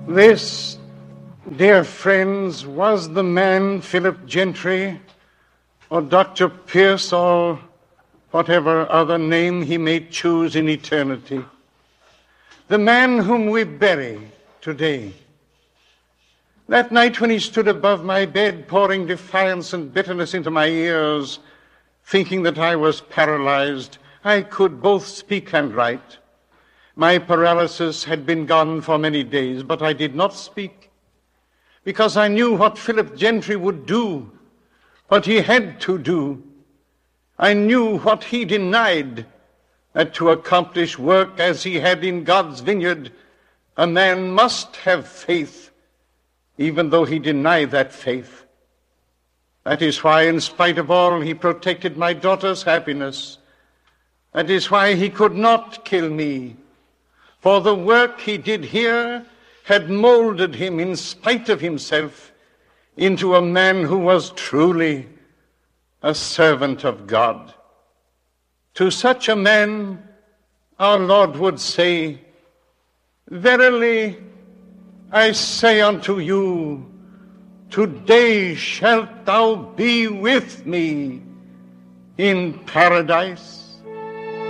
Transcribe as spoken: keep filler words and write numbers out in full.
This, dear friends, was the man Philip Gentry, or Doctor Pierce, or whatever other name he may choose in eternity. The man whom we bury today. That night when he stood above my bed, pouring defiance and bitterness into my ears, thinking that I was paralyzed, I could both speak and write. My paralysis had been gone for many days, but I did not speak, because I knew what Philip Gentry would do, what he had to do. I knew what he denied, that to accomplish work as he had in God's vineyard, a man must have faith, even though he denied that faith. That is why, in spite of all, he protected my daughter's happiness. That is why he could not kill me. For the work he did here had molded him, in spite of himself, into a man who was truly a servant of God. To such a man, our Lord would say, "Verily, I say unto you, today shalt thou be with me in paradise."